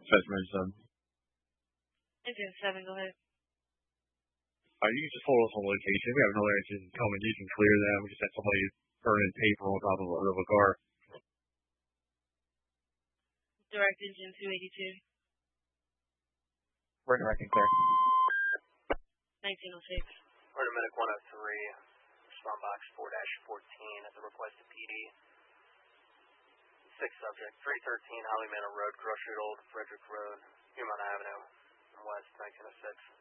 Specimen 7. Engine 7, go ahead. You can just hold us on location. We have another engine coming. You can clear that. We just had somebody burning paper on top of a car. Direct engine 282. We're direct and clear. 1906. Order Medic 103, respond box 4-14 at the request of PD. 6 subject, 313 Holly Manor Road, Grocery Old Frederick Road, Human Avenue, West 1906.